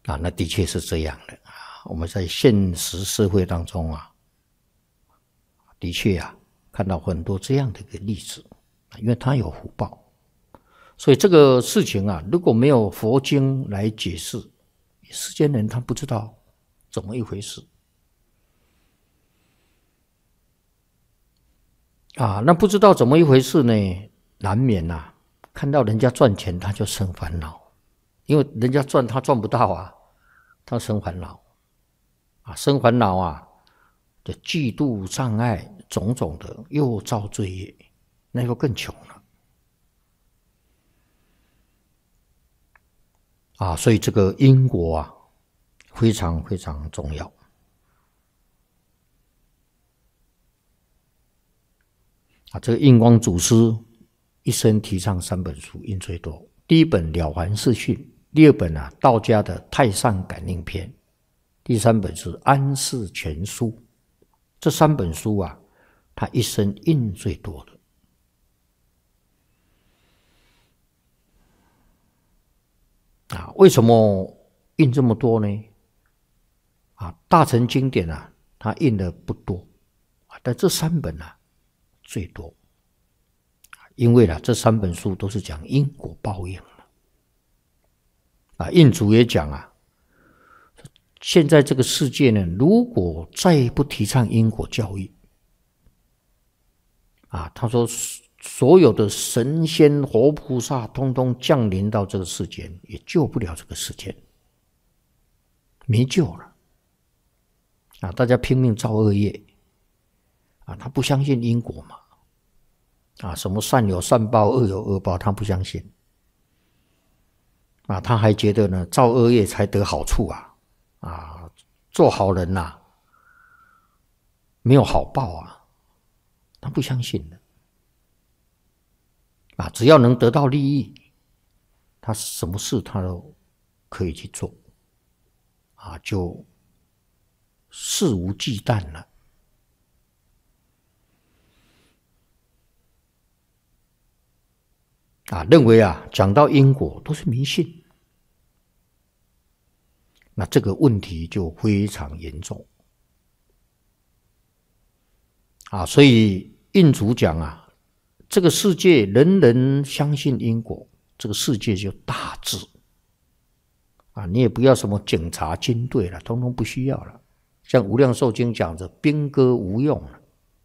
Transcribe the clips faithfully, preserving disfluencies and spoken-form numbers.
啊，那的确是这样的啊。我们在现实社会当中啊，的确啊，看到很多这样的一个例子，因为他有福报，所以这个事情啊，如果没有佛经来解释，世间人他不知道怎么一回事啊。那不知道怎么一回事呢，难免啊，看到人家赚钱他就生烦恼，因为人家赚他赚不到啊。他生烦恼啊，生烦恼啊，的嫉妒障碍种种的，又造罪业，那就更穷了啊！所以这个因果啊，非常非常重要啊！这个印光祖师一生提倡三本书，印最多。第一本《了凡四训》，第二本啊，道家的《太上感应篇》。第三本是《安世全书》，这三本书啊，他一生印最多的啊。为什么印这么多呢？啊，大乘经典啊，他印的不多啊，但这三本啊最多，因为啊，这三本书都是讲因果报应的啊。印祖也讲啊。现在这个世界呢，如果再不提倡因果教育，啊，他说所有的神仙活菩萨通通降临到这个世间，也救不了这个世界，没救了。啊，大家拼命造恶业，啊，他不相信因果嘛，啊，什么善有善报，恶有恶报，他不相信，啊，他还觉得呢，造恶业才得好处啊。啊，做好人呐、啊，没有好报啊，他不相信的啊。只要能得到利益，他什么事他都可以去做啊，就肆无忌惮了啊。认为啊，讲到因果都是迷信。那这个问题就非常严重啊！所以印祖讲啊，这个世界人人相信因果，这个世界就大治啊！你也不要什么警察、军队了，通通不需要了。像无量寿经讲着，兵戈无用了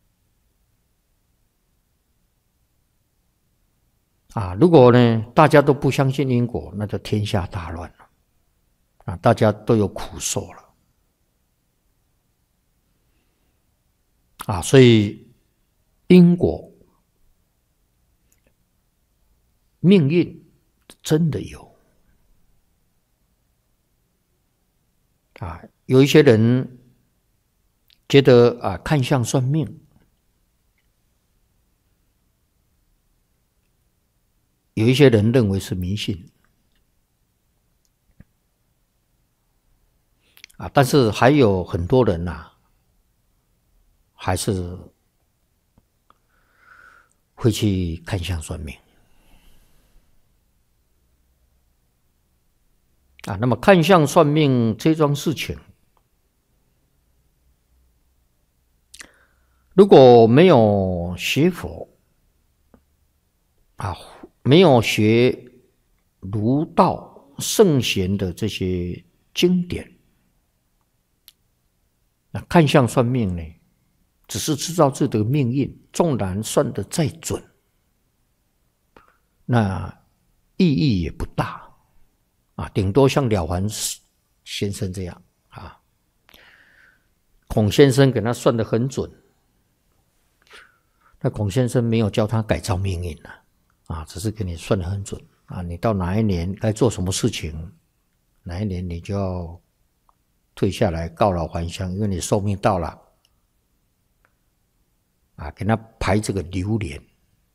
啊！如果呢，大家都不相信因果，那就天下大乱了。啊，大家都有苦受了啊，所以因果、命运真的有啊。有一些人觉得啊，看相算命，有一些人认为是迷信。啊，但是还有很多人呐、啊，还是会去看相算命啊。那么看相算命这桩事情，如果没有学佛啊，没有学儒道圣贤的这些经典，那看相算命呢，只是知道自己的命运，纵然算得再准，那意义也不大啊，顶多像了凡先生这样啊，孔先生给他算得很准，那孔先生没有教他改造命运啊，啊，只是给你算得很准啊，你到哪一年该做什么事情，哪一年你就要退下来告老还乡，因为你寿命到了啊，给他排这个流年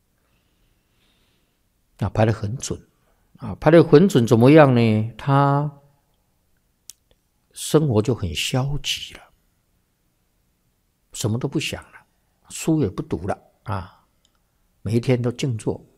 啊，排得很准啊，排得很准怎么样呢？他生活就很消极了，什么都不想了，书也不读了啊，每一天都静坐